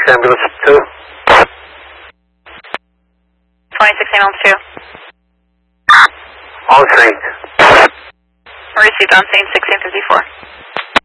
ambulance 2. 26 ambulance 2. On scene. Received on scene 1654.